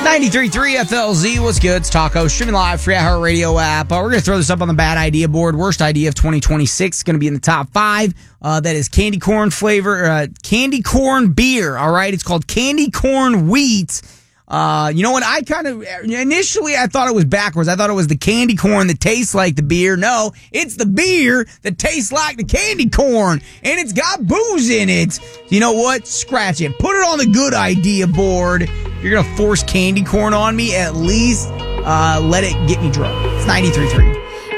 93.3 FLZ. What's good? It's Taco. Streaming live, free iHeartRadio app. We're going to throw this up on the bad idea board. Worst idea of 2026. It's going to be in the top 5. That is candy corn flavor, candy corn beer. All right. It's called candy corn wheat. You know what? I initially I thought it was backwards. I thought it was the candy corn that tastes like the beer. No, it's the beer that tastes like the candy corn, and it's got booze in it. You know what? Scratch it. Put it on the good idea board. If you're going to force candy corn on me, at least let it get me drunk. It's 93.3.